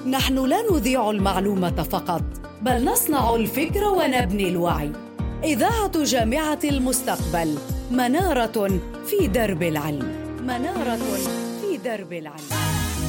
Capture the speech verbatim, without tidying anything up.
نحن لا نذيع المعلومة فقط، بل نصنع الفكر ونبني الوعي. إذاعة جامعة المستقبل، منارة في درب العلم. منارة في درب العلم.